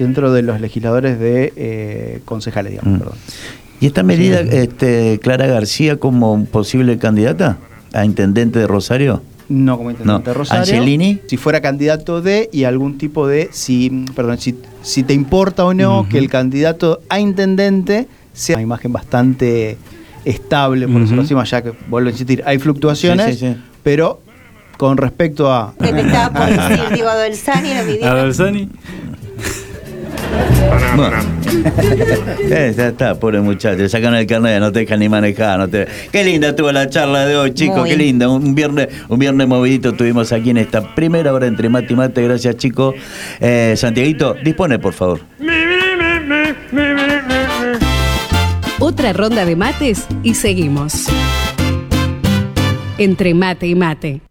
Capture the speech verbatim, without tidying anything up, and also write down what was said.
dentro de los legisladores de eh, concejales, digamos, mm. perdón. ¿Y esta medida, este, Clara García, como posible candidata a intendente de Rosario? No, como intendente no. de Rosario. ¿Angelini? Si fuera candidato de, y algún tipo de, si, perdón, si, si te importa o no uh-huh. que el candidato a intendente sea una imagen bastante estable, por uh-huh. decirlo así, más ya que, vuelvo a insistir, hay fluctuaciones, sí, sí, sí. pero con respecto a... ¿Qué te estaba por decir? Digo, Adolzani, ¿la pidieron? ¿Adolzani? Bueno. eh, ya está, pobre muchacho, sacan el carnet, no te dejan ni manejar, no te... Qué linda estuvo la charla de hoy, chicos, qué linda, un viernes, un viernes movidito tuvimos aquí en esta primera hora entre mate y mate, gracias chicos. eh, Santiaguito, dispone por favor. Otra ronda de mates y seguimos. Entre mate y mate.